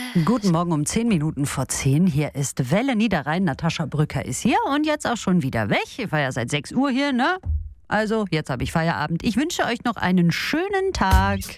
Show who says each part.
Speaker 1: Guten Morgen um 10 Minuten vor 10. Hier ist Welle Niederrhein. Natascha Brücker ist hier und jetzt auch schon wieder weg. Ich war ja seit 6 Uhr hier, ne? Also, jetzt habe ich Feierabend. Ich wünsche euch noch einen schönen Tag.